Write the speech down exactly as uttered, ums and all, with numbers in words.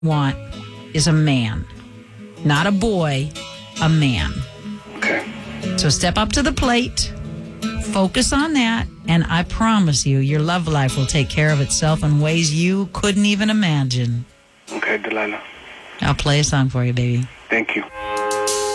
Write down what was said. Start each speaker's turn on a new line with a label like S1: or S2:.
S1: want is a man, not a boy, a man.
S2: Okay.
S1: So step up to the plate, focus on that, and I promise you, your love life will take care of itself in ways you couldn't even imagine.
S2: Okay, Delilah.
S1: I'll play a song for you, baby.
S2: Thank you.